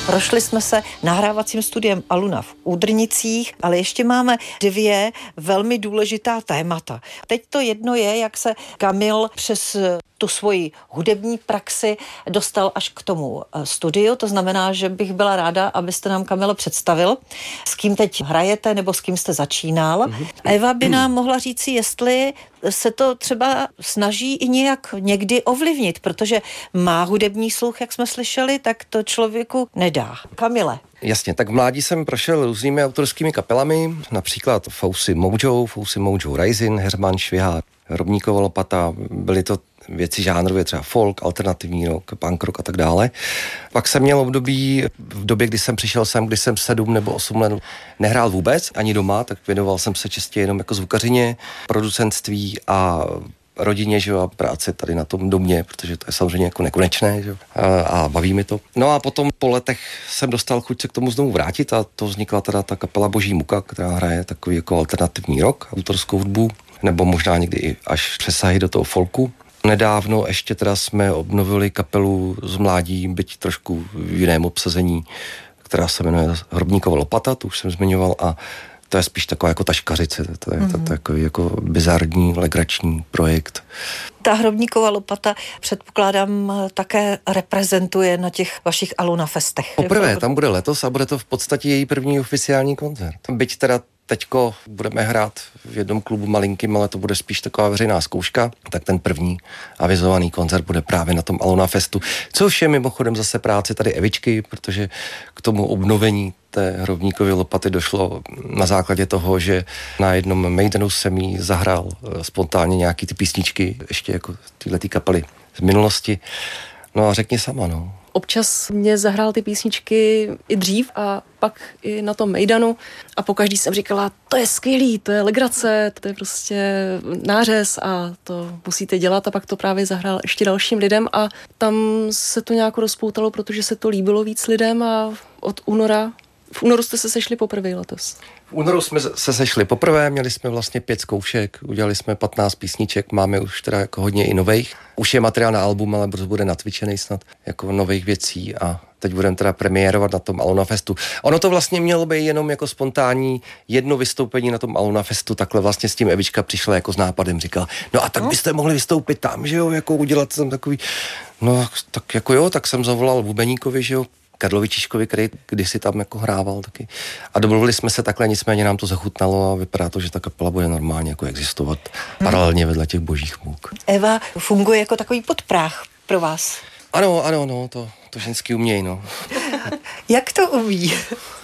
Prošli jsme se nahrávacím studiem Aluna v Údrnicích, ale ještě máme 2 velmi důležitá témata. Teď to jedno je, jak se Kamil přes tu svoji hudební praxi dostal až k tomu studiu. To znamená, že bych byla ráda, abyste nám, Kamilo, představil, s kým teď hrajete nebo s kým jste začínal. Eva by nám mohla říci, jestli se to třeba snaží i nějak někdy ovlivnit, protože má hudební sluch, jak jsme slyšeli, tak to člověku nedá. Kamile. Jasně, tak v mládí jsem prošel různými autorskými kapelami, například Fousy Mojo Rising, Herman Švihár, Hrobníkova lopata, byly to věci žánrově, třeba folk, alternativní rock, punk rock a tak dále. Pak jsem měl období, v době, kdy jsem přišel sem, kdy jsem 7 nebo 8 let nehrál vůbec, ani doma, tak věnoval jsem se čistě jenom jako zvukařině, producentství a rodině, že jo, a práce tady na tom domě, protože to je samozřejmě jako nekonečné, že jo, a baví mi to. No a potom po letech jsem dostal chuť se k tomu znovu vrátit a to vznikla teda ta kapela Boží muka, která hraje takový jako alternativní rock, autorskou hudbu, nebo možná někdy i až přesahy do toho folku. Nedávno ještě teda jsme obnovili kapelu z mládí, byť trošku v jiném obsazení, která se jmenuje Hrobníkova lopata, tu už jsem zmiňoval, a to je spíš taková jako taškařice, to je takový jako bizarní, legrační projekt. Ta Hrobníkova lopata, předpokládám, také reprezentuje na těch vašich Aluna festech. Poprvé, tam bude letos a bude to v podstatě její první oficiální koncert. Byť teda teďko budeme hrát v jednom klubu malinkým, ale to bude spíš taková veřejná zkouška, tak ten první avizovaný koncert bude právě na tom Aluna Festu, což je mimochodem zase práce tady Evičky, protože k tomu obnovení té Hrobníkovy lopaty došlo na základě toho, že na jednom mejdanu jsem jí zahrál spontánně nějaký ty písničky, ještě jako tyhletý kapely z minulosti. No a řekni sama, no. Občas mě zahrál ty písničky i dřív a pak i na tom mejdanu a pokaždý jsem říkala, to je skvělý, to je legrace, to je prostě nářez a to musíte dělat, a pak to právě zahrál ještě dalším lidem a tam se to nějak rozpoutalo, protože se to líbilo víc lidem a od února. V únoru jste se sešli poprvé letos. V únoru jsme se sešli poprvé, měli jsme vlastně 5 zkoušek, udělali jsme 15 písniček, máme už teda jako hodně i nových. Už je materiál na album, ale brzo bude natvičený snad jako nových věcí a teď budeme teda premiérovat na tom Aluna Festu. Ono to vlastně mělo být jenom jako spontánní jedno vystoupení na tom Aluna Festu, takhle vlastně s tím Evička přišla jako s nápadem, říkala, no a tak byste mohli vystoupit tam, že jo, jako udělat tam takový, no tak jako jo, tak jsem zavolal Bubeníkovi, že jo, Karlovi Číškovi, který kdysi tam jako hrával taky. A domluvili jsme se takhle, nicméně nám to zachutnalo a vypadá to, že ta kapela bude normálně jako existovat paralelně vedle těch Božích muk. Eva funguje jako takový podpráh pro vás. Ano, no, to ženský umějí, no. Jak to umí?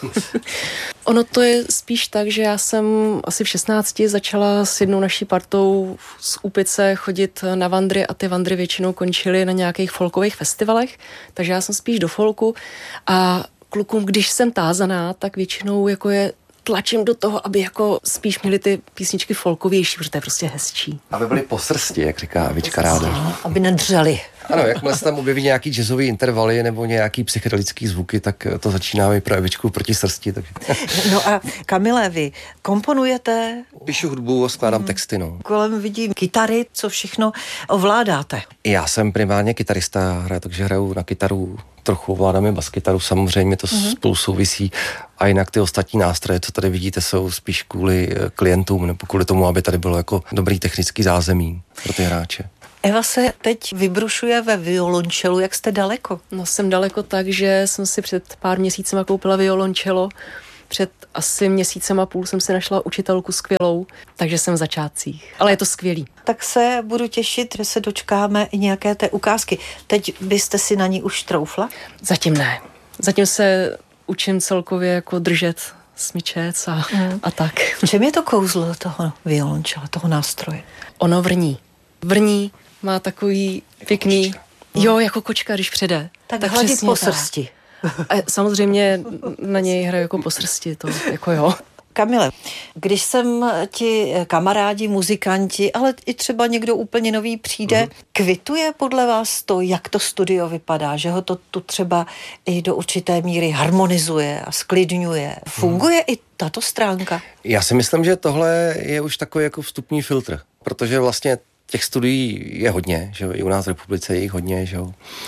Ono to je spíš tak, že já jsem asi v 16 začala s jednou naší partou z Úpice chodit na vandry a ty vandry většinou končily na nějakých folkových festivalech, takže já jsem spíš do folku a klukům, když jsem tázaná, tak většinou jako je tlačím do toho, aby jako spíš měli ty písničky folkovější, protože to je prostě hezčí. Aby byly po srsti, jak říká Evička ráda. Aby nedřeli. Ano, jakmile se tam objeví nějaký jazzový intervaly nebo nějaký psychedelický zvuky, tak to začíná být pro Evičku proti srsti. Takže. No a Kamile, vy komponujete? Píšu hudbu a skládám texty, no. Kolem vidím kytary, co všechno ovládáte. Já jsem primárně kytarista, takže hraju na kytaru, trochu ovládám i baskytaru, samozřejmě to spolu souvisí a jinak ty ostatní nástroje, co tady vidíte, jsou spíš kvůli klientům nebo kvůli tomu, aby tady bylo jako dobrý technický zázemí pro ty hráče. Eva se teď vybrušuje ve violončelu, jak jste daleko? No jsem daleko tak, že jsem si před pár měsícema koupila violončelo. Před asi měsícem a půl jsem si našla učitelku skvělou, takže jsem v začátcích. Ale je to skvělý. Tak se budu těšit, že se dočkáme i nějaké té ukázky. Teď byste si na ní už troufla? Zatím ne. Zatím se učím celkově jako držet smyčec a tak. V čem je to kouzlo toho violončela, toho nástroje? Ono vrní, má takový pěkný, jo, jako kočka, když přede. Tak hladit po srsti. A samozřejmě na něj hraju jako po srsti, to jako jo. Kamile, když sem ti kamarádi, muzikanti, ale i třeba někdo úplně nový přijde, kvituje podle vás to, jak to studio vypadá, že ho to tu třeba i do určité míry harmonizuje a sklidňuje. Funguje i tato stránka? Já si myslím, že tohle je už takový jako vstupní filtr, protože vlastně těch studií je hodně, že jo, i u nás v republice je jich hodně, že jo.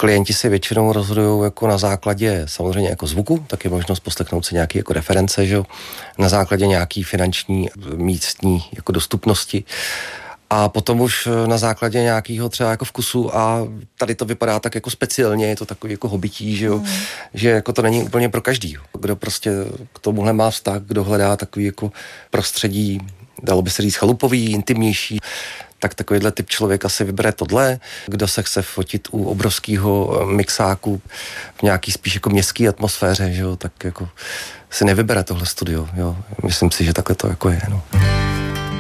klienti si většinou rozhodují jako na základě samozřejmě jako zvuku, tak je možnost poslechnout si nějaké jako reference, že jo? Na základě nějaký finanční místní jako dostupnosti. A potom už na základě nějakého třeba jako vkusu a tady to vypadá tak jako speciálně, je to takový jako hobití, že jo, že jako to není úplně pro každýho. Kdo prostě k tomuhle má vztah, kdo hledá takový jako prostředí, dalo by se říct chalupový, intimnější, tak takovýhle typ člověka si vybere tohle. Kdo se chce fotit u obrovského mixáku v nějaký spíš jako městské atmosféře, že jo, tak jako si nevybere tohle studio, jo. Myslím si, že takhle to jako je, no.